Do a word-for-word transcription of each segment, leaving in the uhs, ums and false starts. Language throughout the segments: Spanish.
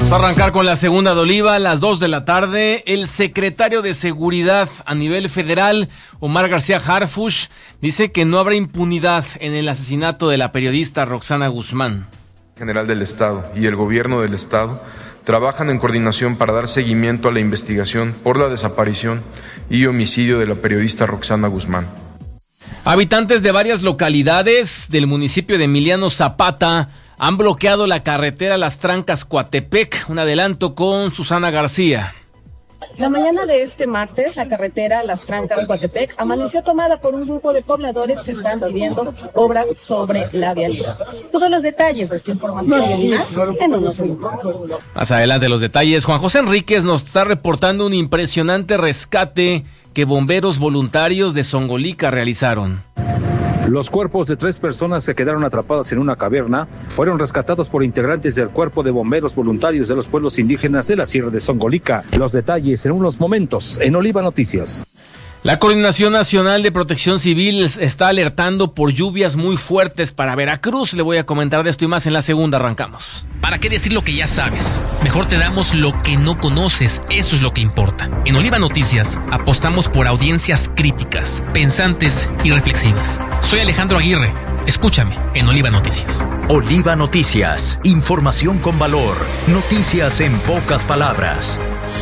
Vamos a arrancar con la segunda de Oliva, a las dos de la tarde. El secretario de Seguridad a nivel federal, Omar García Harfuch, dice que no habrá impunidad en el asesinato de la periodista Roxana Guzmán. General del Estado y el gobierno del Estado trabajan en coordinación para dar seguimiento a la investigación por la desaparición y homicidio de la periodista Roxana Guzmán. Habitantes de varias localidades del municipio de Emiliano Zapata han bloqueado la carretera Las Trancas-Coatepec. Un adelanto con Susana García. La mañana de este martes, la carretera Las Trancas-Coatepec amaneció tomada por un grupo de pobladores que están pidiendo obras sobre la vialidad. Todos los detalles de esta información y más en unos minutos. Más adelante los detalles. Juan José Enríquez nos está reportando un impresionante rescate que bomberos voluntarios de Zongolica realizaron. Los cuerpos de tres personas que quedaron atrapadas en una caverna fueron rescatados por integrantes del Cuerpo de Bomberos Voluntarios de los pueblos indígenas de la Sierra de Zongolica. Los detalles en unos momentos en Oliva Noticias. La Coordinación Nacional de Protección Civil está alertando por lluvias muy fuertes para Veracruz. Le voy a comentar de esto y más en la segunda. Arrancamos. ¿Para qué decir lo que ya sabes? Mejor te damos lo que no conoces. Eso es lo que importa. En Oliva Noticias apostamos por audiencias críticas, pensantes y reflexivas. Soy Alejandro Aguirre. Escúchame en Oliva Noticias. Oliva Noticias. Información con valor. Noticias en pocas palabras.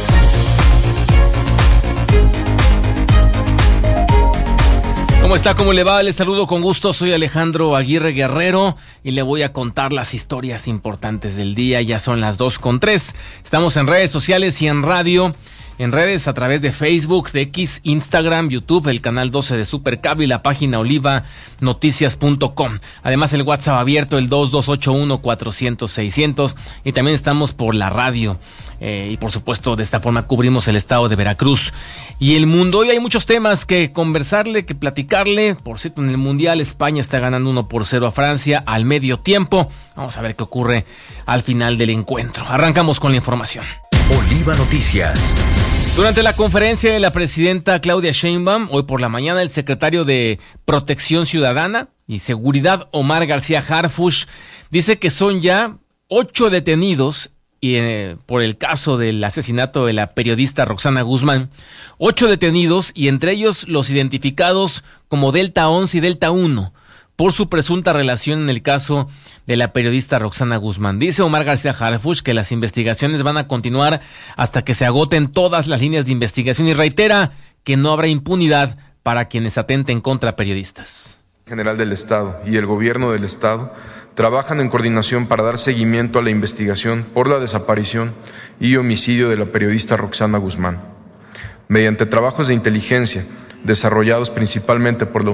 ¿Cómo está? ¿Cómo le va? Les saludo con gusto. Soy Alejandro Aguirre Guerrero y le voy a contar las historias importantes del día. Ya son las dos con tres. Estamos en redes sociales y en radio. En redes a través de Facebook, de X, Instagram, YouTube, el canal doce de Supercable y la página oliva noticias punto com. Además el WhatsApp abierto, el dos dos ocho uno cuatro cero cero seis cero cero. Y también estamos por la radio. Eh, y por supuesto de esta forma cubrimos el estado de Veracruz y el mundo. Hoy hay muchos temas que conversarle, que platicarle. Por cierto, en el Mundial España está ganando uno por cero a Francia al medio tiempo. Vamos a ver qué ocurre al final del encuentro. Arrancamos con la información. Oliva Noticias. Durante la conferencia de la presidenta Claudia Sheinbaum, hoy por la mañana, el secretario de Protección Ciudadana y Seguridad, Omar García Harfuch, dice que son ya ocho detenidos y, eh, por el caso del asesinato de la periodista Roxana Guzmán. Ocho detenidos y entre ellos los identificados como Delta once y Delta uno. Por su presunta relación en el caso de la periodista Roxana Guzmán. Dice Omar García Harfuch que las investigaciones van a continuar hasta que se agoten todas las líneas de investigación y reitera que no habrá impunidad para quienes atenten contra periodistas. General del Estado y el gobierno del Estado trabajan en coordinación para dar seguimiento a la investigación por la desaparición y homicidio de la periodista Roxana Guzmán. Mediante trabajos de inteligencia desarrollados principalmente por la